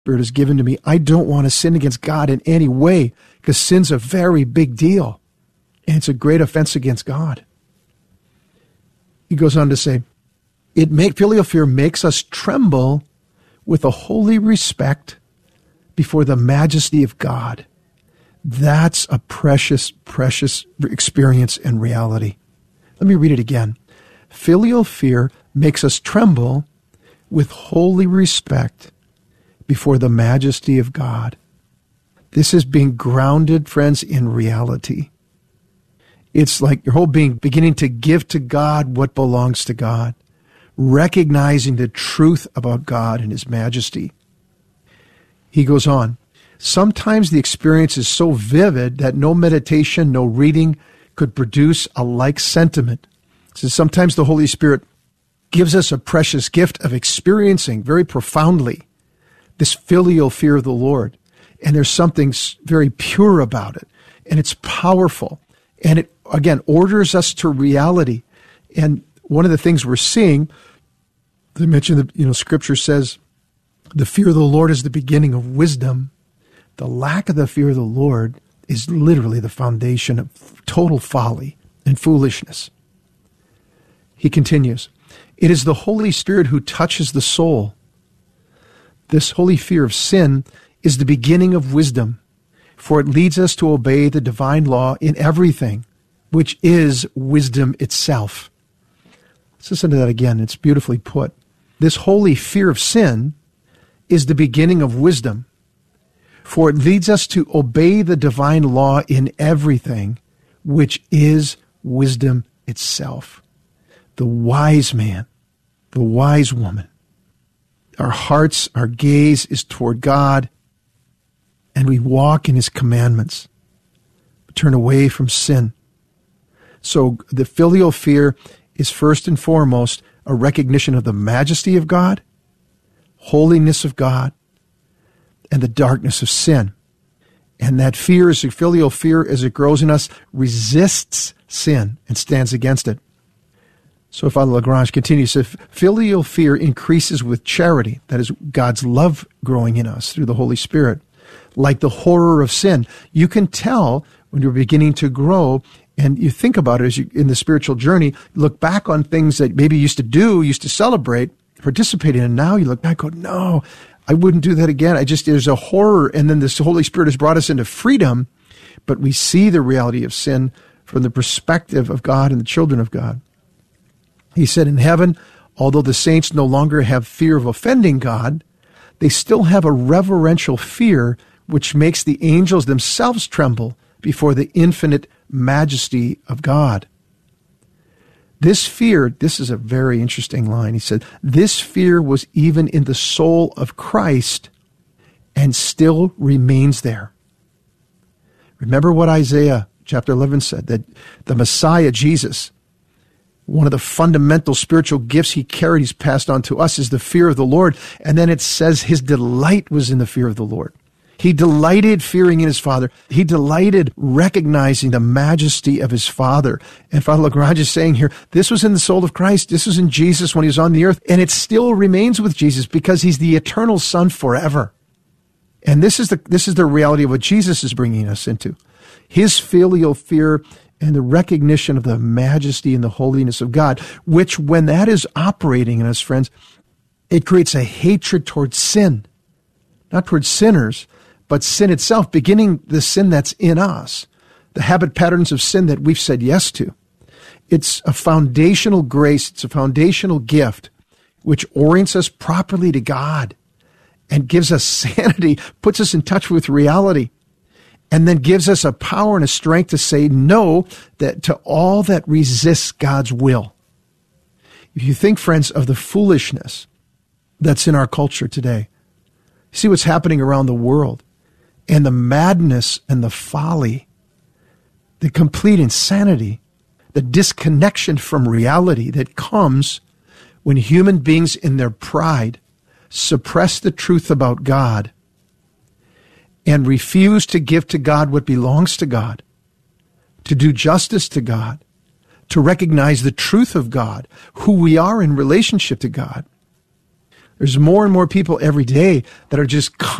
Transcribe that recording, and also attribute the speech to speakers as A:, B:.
A: Spirit has given to me, I don't want to sin against God in any way, because sin's a very big deal, and it's a great offense against God. He goes on to say, filial fear makes us tremble with a holy respect before the majesty of God. That's a precious, precious experience and reality. Let me read it again. Filial fear makes us tremble with holy respect before the majesty of God. This is being grounded, friends, in reality. It's like your whole being beginning to give to God what belongs to God, recognizing the truth about God and His majesty. He goes on, sometimes the experience is so vivid that no meditation, no reading could produce a like sentiment. So sometimes the Holy Spirit gives us a precious gift of experiencing very profoundly this filial fear of the Lord. And there's something very pure about it. And it's powerful. And it, again, orders us to reality. And one of the things we're seeing, they mentioned that, Scripture says, the fear of the Lord is the beginning of wisdom. The lack of the fear of the Lord is literally the foundation of total folly and foolishness. He continues, it is the Holy Spirit who touches the soul. This holy fear of sin is the beginning of wisdom, for it leads us to obey the divine law in everything, which is wisdom itself. Let's listen to that again. It's beautifully put. This holy fear of sin is the beginning of wisdom, for it leads us to obey the divine law in everything, which is wisdom itself. The wise man, the wise woman. Our hearts, our gaze is toward God, and we walk in His commandments. We turn away from sin. So the filial fear is first and foremost a recognition of the majesty of God, holiness of God, and the darkness of sin. And that fear, filial fear, as it grows in us, resists sin and stands against it. So Father Lagrange continues, if filial fear increases with charity, that is God's love growing in us through the Holy Spirit, like the horror of sin, you can tell when you're beginning to grow, and you think about it as you, in the spiritual journey, look back on things that maybe you used to do, used to celebrate, participate in, and now you look back and go, no, I wouldn't do that again. There's a horror, and then this Holy Spirit has brought us into freedom, but we see the reality of sin from the perspective of God and the children of God. He said, in heaven, although the saints no longer have fear of offending God, they still have a reverential fear which makes the angels themselves tremble before the infinite majesty of God. This fear, this is a very interesting line. He said, this fear was even in the soul of Christ and still remains there. Remember what Isaiah chapter 11 said, that the Messiah, Jesus, one of the fundamental spiritual gifts He carried, He's passed on to us, is the fear of the Lord. And then it says His delight was in the fear of the Lord. He delighted fearing in His Father. He delighted recognizing the majesty of His Father. And Father Lagrange is saying here, this was in the soul of Christ. This was in Jesus when He was on the earth. And it still remains with Jesus because He's the eternal Son forever. And this is the reality of what Jesus is bringing us into. His filial fear and the recognition of the majesty and the holiness of God, which when that is operating in us, friends, it creates a hatred towards sin. Not towards sinners, but sin itself, beginning the sin that's in us, the habit patterns of sin that we've said yes to. It's a foundational grace, it's a foundational gift, which orients us properly to God and gives us sanity, puts us in touch with reality, and then gives us a power and a strength to say no to all that resists God's will. If you think, friends, of the foolishness that's in our culture today, see what's happening around the world, and the madness and the folly, the complete insanity, the disconnection from reality that comes when human beings in their pride suppress the truth about God and refuse to give to God what belongs to God, to do justice to God, to recognize the truth of God, who we are in relationship to God. There's more and more people every day that are just